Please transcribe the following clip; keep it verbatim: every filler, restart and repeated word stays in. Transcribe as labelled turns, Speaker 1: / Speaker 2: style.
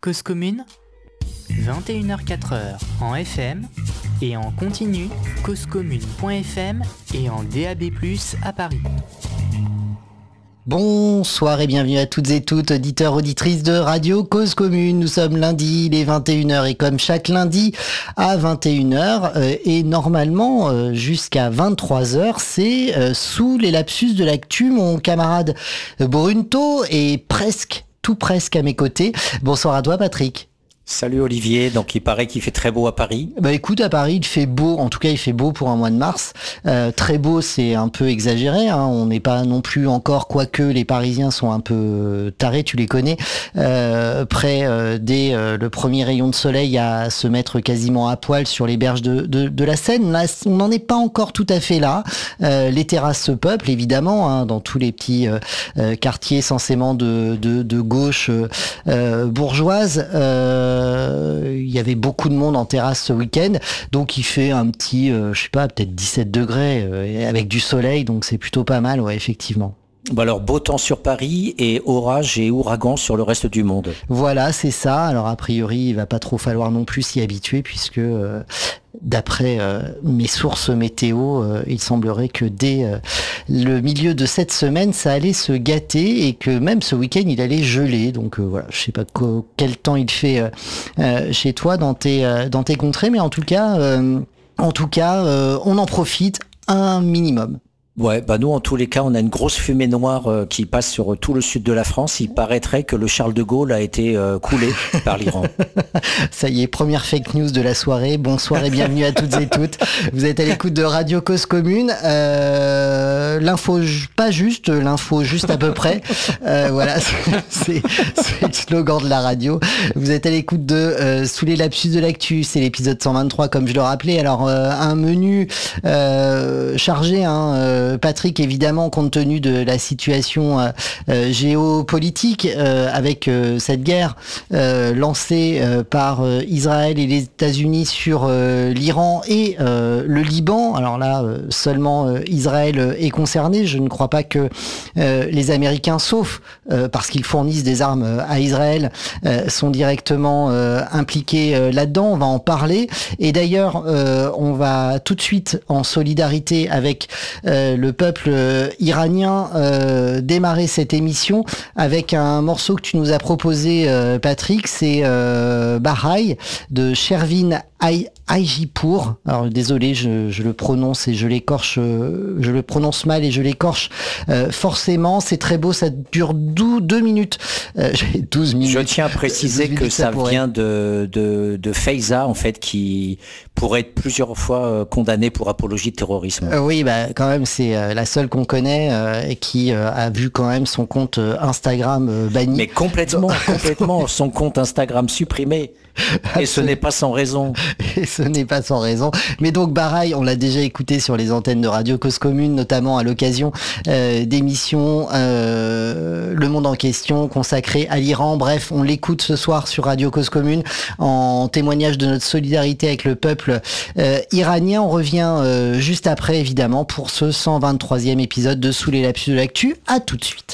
Speaker 1: Cause commune, vingt et une heures quatre en F M et en continu causecommune point f m et en D A B plus, à Paris.
Speaker 2: Bonsoir et bienvenue à toutes et toutes, auditeurs, auditrices de Radio Cause Commune. Nous sommes lundi, il est vingt et une heures et comme chaque lundi à vingt et une heures euh, et normalement euh, jusqu'à vingt-trois heures, c'est euh, sous les lapsus de l'actu. Mon camarade Brunto est presque, tout presque à mes côtés. Bonsoir à toi Patrick.
Speaker 3: Salut Olivier, donc il paraît qu'il fait très beau à Paris.
Speaker 2: Bah écoute, à Paris il fait beau, en tout cas il fait beau pour un mois de mars. Euh, très beau c'est un peu exagéré, hein. On n'est pas non plus encore, quoique les Parisiens sont un peu tarés, tu les connais, euh, prêts euh, dès euh, le premier rayon de soleil à se mettre quasiment à poil sur les berges de, de, de la Seine. Là, on n'en est pas encore tout à fait là. Euh, les terrasses se peuplent évidemment, hein, dans tous les petits euh, euh, quartiers censément de, de, de gauche euh, bourgeoise. Euh, il y avait beaucoup de monde en terrasse ce week-end, donc il fait un petit, euh, je sais pas, peut-être dix-sept degrés euh, avec du soleil, donc c'est plutôt pas mal, ouais, effectivement.
Speaker 3: Bon alors, beau temps sur Paris et orage et ouragan sur le reste du monde.
Speaker 2: Voilà, c'est ça. Alors a priori, il va pas trop falloir non plus s'y habituer puisque euh, d'après euh, mes sources météo, euh, il semblerait que dès euh, le milieu de cette semaine, ça allait se gâter et que même ce week-end, il allait geler. Donc euh, voilà, je sais pas co- quel temps il fait euh, euh, chez toi dans tes euh, dans tes contrées, mais en tout cas, euh, en tout cas, euh, on en profite un minimum.
Speaker 3: Ouais, bah nous en tous les cas, on a une grosse fumée noire euh, qui passe sur euh, tout le sud de la France. Il paraîtrait que le Charles de Gaulle a été euh, coulé par l'Iran.
Speaker 2: Ça y est, première fake news de la soirée. Bonsoir et bienvenue à toutes et toutes. Vous êtes à l'écoute de Radio Cause Commune. Euh, l'info pas juste, l'info juste à peu près. Euh, voilà, c'est, c'est le slogan de la radio. Vous êtes à l'écoute de euh, Sous les lapsus de l'actu. C'est l'épisode cent vingt-trois, comme je le rappelais. Alors euh, un menu euh, chargé, hein. Euh, Patrick, évidemment, compte tenu de la situation euh, euh, géopolitique euh, avec euh, cette guerre euh, lancée euh, par euh, Israël et les États-Unis sur euh, l'Iran et euh, le Liban. Alors là, euh, seulement euh, Israël est concerné. Je ne crois pas que euh, les Américains, sauf euh, parce qu'ils fournissent des armes à Israël, euh, sont directement euh, impliqués euh, là-dedans. On va en parler. Et d'ailleurs, euh, on va tout de suite, en solidarité avec euh, le peuple euh, iranien, euh, démarrer cette émission avec un morceau que tu nous as proposé, euh, Patrick. C'est euh, Bahaï de Shervin Hajipour. Alors désolé, je, je le prononce et je l'écorche, euh, je le prononce mal et je l'écorche euh, forcément. C'est très beau, ça dure douze, deux minutes. Euh, j'ai douze minutes.
Speaker 3: Je tiens à préciser que ça, ça vient de, de, de Faiza, en fait, qui pourrait être plusieurs fois euh, condamné pour apologie de terrorisme.
Speaker 2: Euh, oui, bah quand même, c'est euh, la seule qu'on connaît euh, et qui euh, a vu quand même son compte euh, Instagram euh, banni.
Speaker 3: Mais complètement, complètement, son compte Instagram supprimé. Et ce n'est pas sans raison.
Speaker 2: Et ce n'est pas sans raison. Mais donc Bahaï, on l'a déjà écouté sur les antennes de Radio Cause Commune, notamment à l'occasion euh, d'émissions euh, Le Monde en question consacrée à l'Iran. Bref, on l'écoute ce soir sur Radio Cause Commune en témoignage de notre solidarité avec le peuple euh, iranien. On revient euh, juste après, évidemment, pour ce cent vingt-troisième épisode de Sous les lapsus de l'actu. À tout de suite.